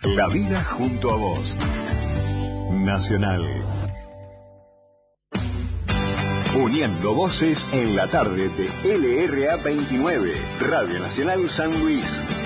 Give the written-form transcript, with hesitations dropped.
La vida junto a vos. Nacional. Uniendo voces en la tarde de LRA 29, Radio Nacional San Luis.